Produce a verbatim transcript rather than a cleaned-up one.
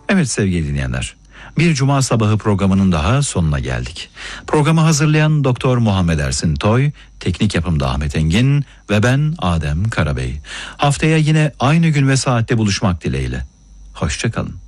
Evet sevgili dinleyenler, bir cuma sabahı programının daha sonuna geldik. Programı hazırlayan Doktor Muhammed Ersin Toy, teknik yapımda Ahmet Engin ve ben Adem Karabey. Haftaya yine aynı gün ve saatte buluşmak dileğiyle. Hoşça kalın.